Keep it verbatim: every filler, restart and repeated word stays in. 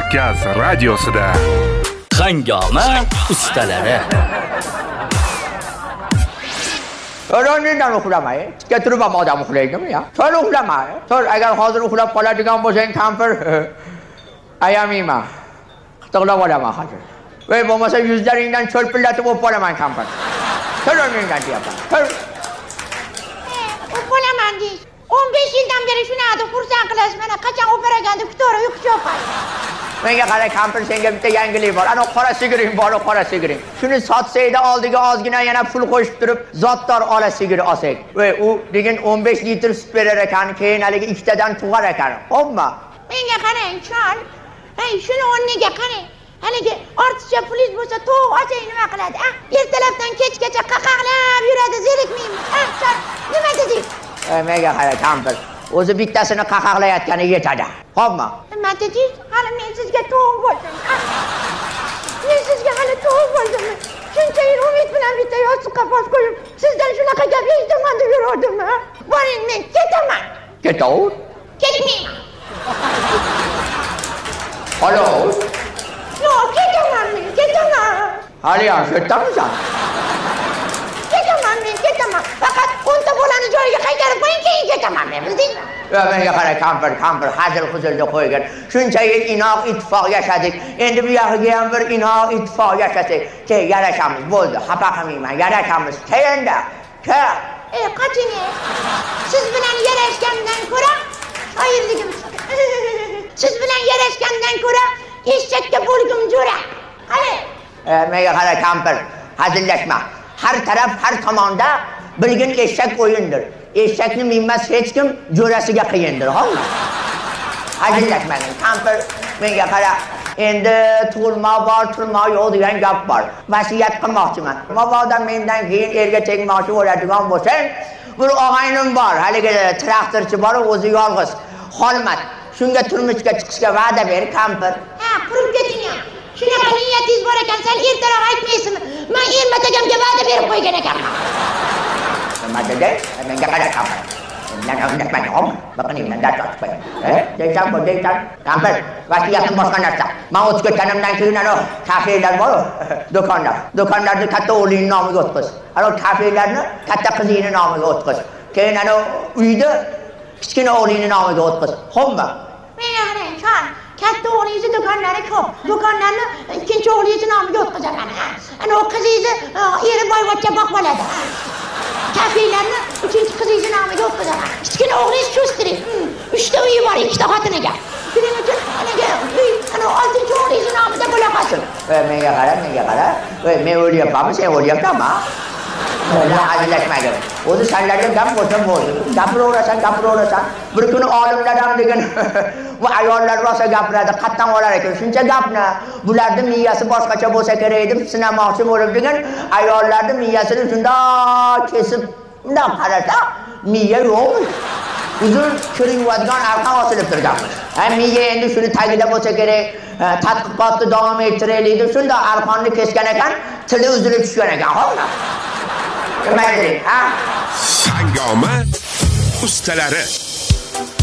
Kavkaz radiosida Hangoma ustalari. O'rningdan uxlamay, tikka turib ham odam uxlaydimi ya? To'g'ri uxlamay. To'g'ri, agar hozir uxlab qoladigan bo'lsang, kampir ayamayman. Qitiqlab olaman hozir. Voy, bo'lmasa yuzlaringdan cho'lpillatib o'pib olaman kampir. To'g'ri o'rningdan deyapman. To'g'ri. O'pib olaman deysiz. o'n besh yildan beri shunaqada xursand qilasiz. Mana qachon o'paraganda kutore uyqu cho'qay. Menga qara kampir, senga bitta yangilik bor. Ana qora sigiring bor, qora sigiring. Shuni sotsayda oldiga ozgina yana pul qo'shib turib, zotdor ola sigir olsak. Voy, u degan o'n besh litr sut berar ekan, keyin haligi ikkitadan tug'ar ekan. Xo'pmi? Menga qarang, chol. Hey, shuni o'rniga qarang. Haligi ortiqcha pulingiz bo'lsa, to'g'ri oching nima qiladi? Ah, ertalabdan kechgacha qaqaqlab yuradi, zerikmaymi? Ah, chol, nima dedingiz? Ey, menga qara kampir. O'zi bittasini qaqaqlayotgani yetadi. Xo'pmi? Nima dedingiz? Hali men sizga to'g'ri bo'ldim. Men sizga hali to'g'ri bo'ldim. Shuncha yil umid bilan bitta yostiqqa bosh qo'yib, sizdan shunaqa gap eshitaman deb yurardim. Boring, men ketaman. Ketaver. Ketmayman. Alo. Yo'q, ketaman men, ketaman. Hali ham ketamisan? Ketaman men, ketaman. Faqat o'nta bolani joyiga qaytarib qo'ying, keyin ketaman men, bildingmi? Ya menga qara kampir, kampir hazil huzulda qo'ygan. Shuncha yil inoq ittifoq yashadik. Endi bu yoqiga ham bir inoq ittifoq yashasak, keyin yarashamiz. Bo'ldi, xafa qilmayman. Yarashamiz. Keyinda. Ke. Ey, qaching. Siz bilan yarashgandan ko'ra shoirligim. Siz bilan yarashgandan ko'ra eshakka bo'lgim jo'ra. Qani? E, menga qara kampir, hazillashma. Har taraf, har tomonda bilgin eshak o'yindir. Eshakni minmas hech kim, jo'rasiga qiyindir, xo'pmi? Hazillashmang, kampir, menga qara. Endi tug'ilma bor, turma yo'q degan gap bor. Vasiyat qilmoqchiman. Mabodo mendan keyin erga tegmoqchi bo'ladigan bo'lsang, bir og'aynim bor, haligi traktorchi bor, o'zi yolg'iz. Xolmat. Shunga turmushga chiqishga va'da ber, kampir. Ha, qurib keting. Shunaqa niyatingiz bor ekan, sal ertaroq aytmaysizmi? Men ermatagamga va'da berib qo'ygan ekanman. Nima dedi? Menga qara kampir. Mendan o'ynatmang, xo'pmi? Baqiningdan dard tortib qo'yaman. Eh, deysan bu, deysan. Kampir, vasiyatim boshqa narsa. Men o'tib ketganimdan keyin ana kafelar bor, do'konlar. Do'konlarni katta o'g'lining nomiga o'tqiz. Ana kafelarni katta qizining nomiga o'tqiz. Keyin ana uyda kichkina o'g'lining nomiga o'tqiz. Xo'pmi? Menga qarang, chol. Katta o'g'lingizni do'konlari ko'p. Do'konlarni ikkinchi o'g'lingiz nomiga o'tqizaman. Ana o qizingizni eri boyvachcha boqib oladi. Kafelarni uchinchi qizingizni nomiga o'tqizaman. Kichkina o'g'lingiz cho'stiring. uchta uyi bor, ikkita xotiniga. Shuning uchun anaga uy, ana oltinchi o'g'lingizni nomida bo'la qolsin. Voy, menga qara, menga qara. Voy, men o'lyapmanmi, sen o'lyapsanmi? Ular hazillashmaydi. O'zi senlarga gap bo'lsa bo'ldi. Gapiraverasan, gapiraverasan. Bir kuni olimlar ham degan bu ayollar rosa gapiradi, qattan olar ekan. Shuncha gapni bularning miyasi boshqacha bo'lsa kerak deb sinamoqchi bo'lib degan ayollarning miyasini shunday kesib, bundan qarasa, miya yo'q. Uzun kiringadigan arqon osilib turgan. Ha, miya endi shuni tagida bo'lsa kerak, tadqiqotni davom ettiraylik deb shunday arqonni kesgan ekan, tili uzilib tushgan ekan, xo'pmi? Nima deydi? Ha? Hangoma ustalari.